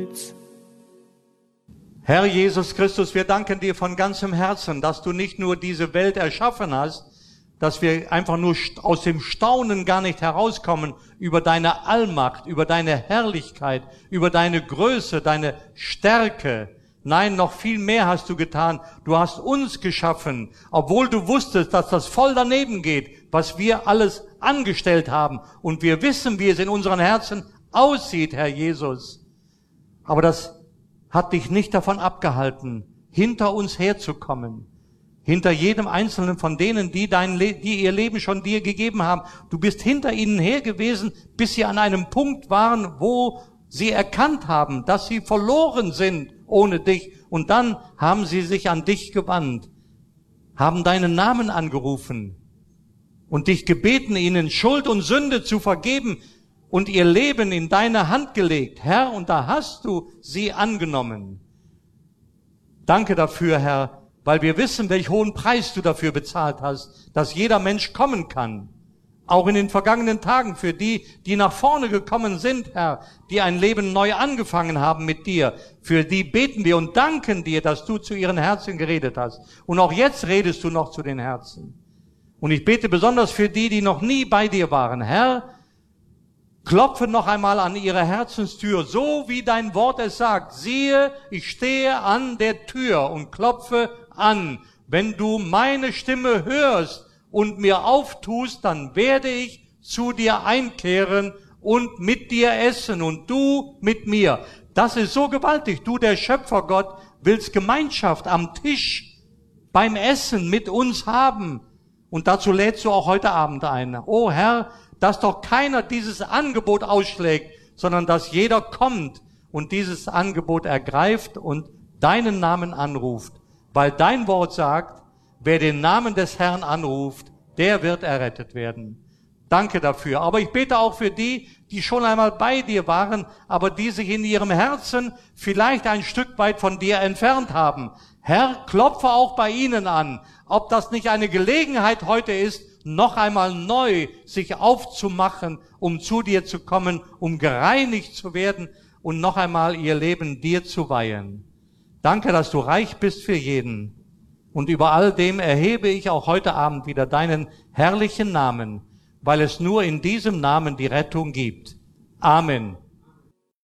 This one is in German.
Herr Jesus Christus, wir danken dir von ganzem Herzen, dass du nicht nur diese Welt erschaffen hast, dass wir einfach nur aus dem Staunen gar nicht herauskommen über deine Allmacht, über deine Herrlichkeit, über deine Größe, deine Stärke. Nein, noch viel mehr hast du getan. Du hast uns geschaffen, obwohl du wusstest, dass das voll daneben geht, was wir alles angestellt haben. Und wir wissen, wie es in unseren Herzen aussieht, Herr Jesus. Aber das hat dich nicht davon abgehalten, hinter uns herzukommen. Hinter jedem Einzelnen von denen, die ihr Leben schon dir gegeben haben. Du bist hinter ihnen her gewesen, bis sie an einem Punkt waren, wo sie erkannt haben, dass sie verloren sind ohne dich. Und dann haben sie sich an dich gewandt, haben deinen Namen angerufen und dich gebeten, ihnen Schuld und Sünde zu vergeben und ihr Leben in deine Hand gelegt. Herr, und da hast du sie angenommen. Danke dafür, Herr, weil wir wissen, welch hohen Preis du dafür bezahlt hast, dass jeder Mensch kommen kann. Auch in den vergangenen Tagen für die, die nach vorne gekommen sind, Herr, die ein Leben neu angefangen haben mit dir. Für die beten wir und danken dir, dass du zu ihren Herzen geredet hast. Und auch jetzt redest du noch zu den Herzen. Und ich bete besonders für die, die noch nie bei dir waren. Herr, klopfe noch einmal an ihre Herzenstür, so wie dein Wort es sagt. Siehe, ich stehe an der Tür und klopfe an. Wenn du meine Stimme hörst und mir auftust, dann werde ich zu dir einkehren und mit dir essen und du mit mir. Das ist so gewaltig. Du, der Schöpfergott, willst Gemeinschaft am Tisch beim Essen mit uns haben. Und dazu lädst du auch heute Abend ein. Oh Herr, dass doch keiner dieses Angebot ausschlägt, sondern dass jeder kommt und dieses Angebot ergreift und deinen Namen anruft. Weil dein Wort sagt, wer den Namen des Herrn anruft, der wird errettet werden. Danke dafür. Aber ich bete auch für die, die schon einmal bei dir waren, aber die sich in ihrem Herzen vielleicht ein Stück weit von dir entfernt haben. Herr, klopfe auch bei ihnen an, ob das nicht eine Gelegenheit heute ist, noch einmal neu sich aufzumachen, um zu dir zu kommen, um gereinigt zu werden und noch einmal ihr Leben dir zu weihen. Danke, dass du reich bist für jeden. Und über all dem erhebe ich auch heute Abend wieder deinen herrlichen Namen, weil es nur in diesem Namen die Rettung gibt. Amen.